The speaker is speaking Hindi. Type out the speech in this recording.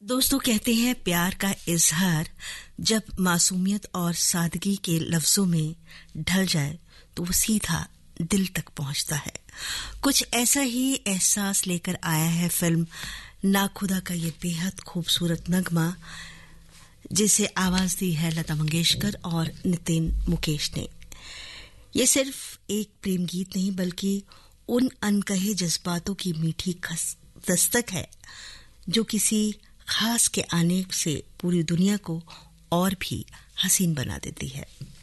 दोस्तों, कहते हैं प्यार का इजहार जब मासूमियत और सादगी के लफ्जों में ढल जाए तो वो सीधा दिल तक पहुंचता है। कुछ ऐसा ही एहसास लेकर आया है फिल्म नाखुदा का ये बेहद खूबसूरत नगमा, जिसे आवाज दी है लता मंगेशकर और नितिन मुकेश ने। ये सिर्फ एक प्रेम गीत नहीं बल्कि उन अनकहे जज्बातों की मीठी दस्तक है जो किसी खास के आने से पूरी दुनिया को और भी हसीन बना देती है।